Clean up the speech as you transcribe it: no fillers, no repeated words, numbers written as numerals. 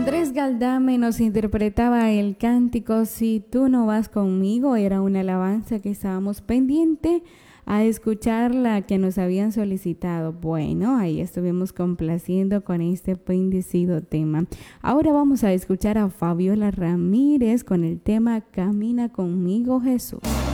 Andrés Galdame nos interpretaba el cántico Si tú no vas conmigo. Era una alabanza que estábamos pendiente a escuchar, la que nos habían solicitado. Bueno, ahí estuvimos complaciendo con este bendecido tema. Ahora vamos a escuchar a Fabiola Ramírez con el tema Camina conmigo, Jesús.